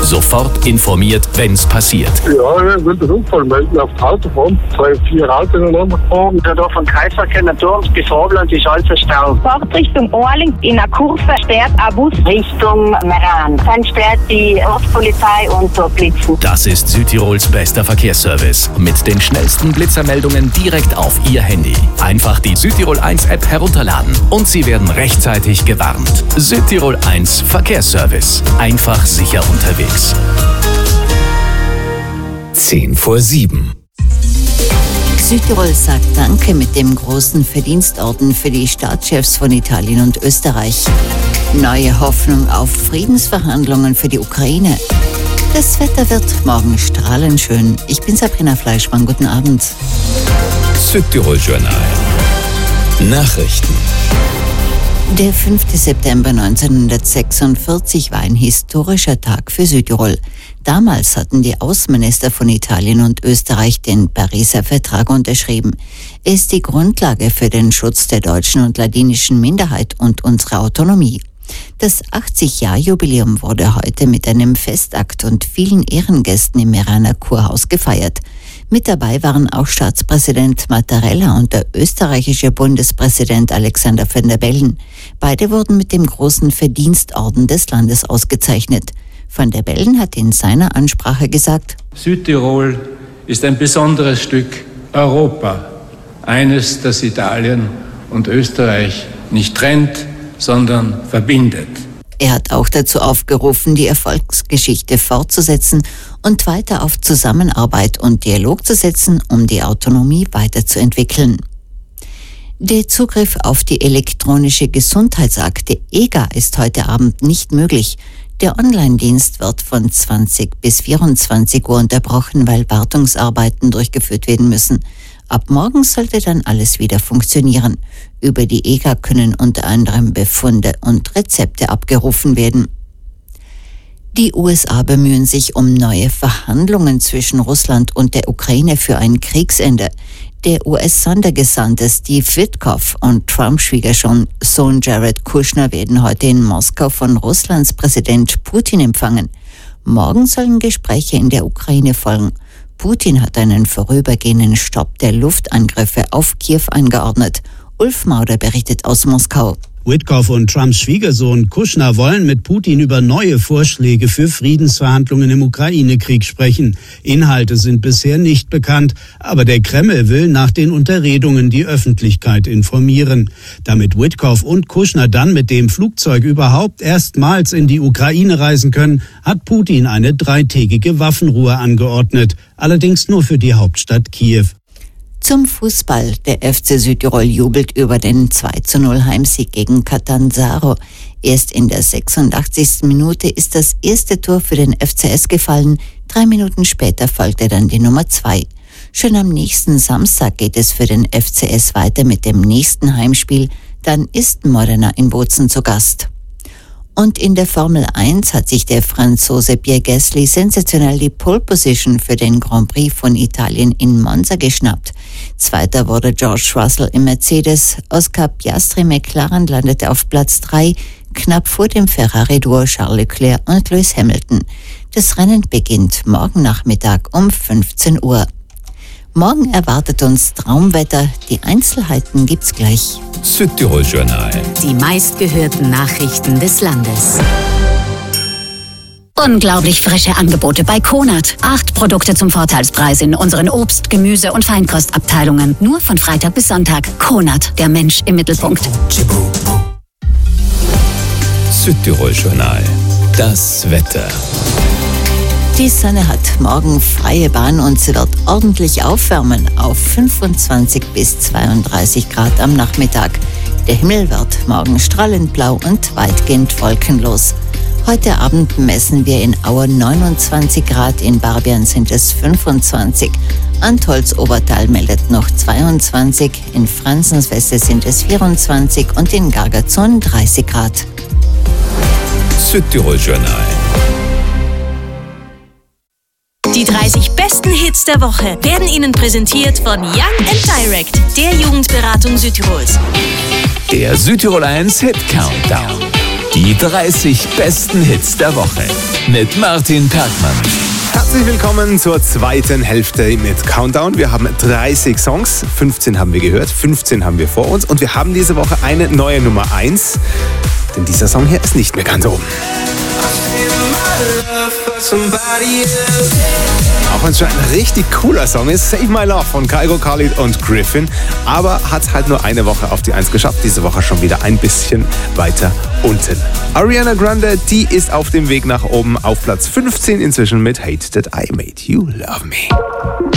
Sofort informiert, wenn's passiert. Ja, ich will den Unfall melden auf die Autobahn. 2-4 Autos ineinander gefahren. Da von Kreisverkehr Naturms bis Vorland ist alles verstaut. Fahrt Richtung Orling in der Kurve sperrt ein Bus Richtung Meran. Dann sperrt die Ortspolizei und so Blitzen. Das ist Südtirols bester Verkehrsservice. Mit den schnellsten Blitzermeldungen direkt auf Ihr Handy. Einfach die Südtirol 1 App herunterladen und Sie werden rechtzeitig gewarnt. Südtirol 1 Verkehrsservice. Einfach sicher unterwegs. 7:10. Südtirol sagt Danke mit dem großen Verdienstorden für die Staatschefs von Italien und Österreich. Neue Hoffnung auf Friedensverhandlungen für die Ukraine. Das Wetter wird morgen strahlend schön. Ich bin Sabrina Fleischmann. Guten Abend. Südtirol Journal. Nachrichten. Der 5. September 1946 war ein historischer Tag für Südtirol. Damals hatten die Außenminister von Italien und Österreich den Pariser Vertrag unterschrieben. Er ist die Grundlage für den Schutz der deutschen und ladinischen Minderheit und unsere Autonomie. Das 80-Jahr-Jubiläum wurde heute mit einem Festakt und vielen Ehrengästen im Meraner Kurhaus gefeiert. Mit dabei waren auch Staatspräsident Mattarella und der österreichische Bundespräsident Alexander van der Bellen. Beide wurden mit dem großen Verdienstorden des Landes ausgezeichnet. Van der Bellen hat in seiner Ansprache gesagt: Südtirol ist ein besonderes Stück Europa. Eines, das Italien und Österreich nicht trennt, sondern verbindet. Er hat auch dazu aufgerufen, die Erfolgsgeschichte fortzusetzen und weiter auf Zusammenarbeit und Dialog zu setzen, um die Autonomie weiterzuentwickeln. Der Zugriff auf die elektronische Gesundheitsakte EGA ist heute Abend nicht möglich. Der Online-Dienst wird von 20 bis 24 Uhr unterbrochen, weil Wartungsarbeiten durchgeführt werden müssen. Ab morgen sollte dann alles wieder funktionieren. Über die EGA können unter anderem Befunde und Rezepte abgerufen werden. Die USA bemühen sich um neue Verhandlungen zwischen Russland und der Ukraine für ein Kriegsende. Der US-Sondergesandte Steve Witkoff und Trump-Schwiegersohn Jared Kushner werden heute in Moskau von Russlands Präsident Putin empfangen. Morgen sollen Gespräche in der Ukraine folgen. Putin hat einen vorübergehenden Stopp der Luftangriffe auf Kiew angeordnet. Ulf Mauder berichtet aus Moskau. Witkoff und Trumps Schwiegersohn Kushner wollen mit Putin über neue Vorschläge für Friedensverhandlungen im Ukraine-Krieg sprechen. Inhalte sind bisher nicht bekannt, aber der Kreml will nach den Unterredungen die Öffentlichkeit informieren. Damit Witkoff und Kushner dann mit dem Flugzeug überhaupt erstmals in die Ukraine reisen können, hat Putin eine 3-tägige Waffenruhe angeordnet, allerdings nur für die Hauptstadt Kiew. Zum Fußball. Der FC Südtirol jubelt über den 2:0 Heimsieg gegen Catanzaro. Erst in der 86. Minute ist das erste Tor für den FCS gefallen. 3 Minuten später folgte dann die Nummer 2. Schon am nächsten Samstag geht es für den FCS weiter mit dem nächsten Heimspiel. Dann ist Modena in Bozen zu Gast. Und in der Formel 1 hat sich der Franzose Pierre Gasly sensationell die Pole Position für den Grand Prix von Italien in Monza geschnappt. Zweiter wurde George Russell im Mercedes. Oscar Piastri McLaren landete auf Platz 3, knapp vor dem Ferrari-Duo Charles Leclerc und Lewis Hamilton. Das Rennen beginnt morgen Nachmittag um 15 Uhr. Morgen erwartet uns Traumwetter. Die Einzelheiten gibt's gleich. Südtirol Journal. Die meistgehörten Nachrichten des Landes. Unglaublich frische Angebote bei Konad. 8 Produkte zum Vorteilspreis in unseren Obst-, Gemüse- und Feinkostabteilungen. Nur von Freitag bis Sonntag. Konad, der Mensch im Mittelpunkt. Südtirol Journal. Das Wetter. Die Sonne hat morgen freie Bahn und sie wird ordentlich aufwärmen auf 25 bis 32 Grad am Nachmittag. Der Himmel wird morgen strahlend blau und weitgehend wolkenlos. Heute Abend messen wir in Auer 29 Grad, in Barbian sind es 25. Antholz-Obertal meldet noch 22, in Franzensweste sind es 24 und in Gargazon 30 Grad. Südtirol Journal. Die 30 besten Hits der Woche werden Ihnen präsentiert von Young & Direct, der Jugendberatung Südtirols. Der Südtirol 1 Hit Countdown. Die 30 besten Hits der Woche mit Martin Perkmann. Herzlich willkommen zur zweiten Hälfte mit Countdown. Wir haben 30 Songs, 15 haben wir gehört, 15 haben wir vor uns und wir haben diese Woche eine neue Nummer 1, denn dieser Song hier ist nicht mehr ganz oben. Auch wenn es schon ein richtig cooler Song ist, Save My Love von Kygo, Khalid und Griffin, aber hat halt nur eine Woche auf die 1 geschafft, diese Woche schon wieder ein bisschen weiter unten. Ariana Grande, die ist auf dem Weg nach oben auf Platz 15 inzwischen mit Hate That I Made You Love Me.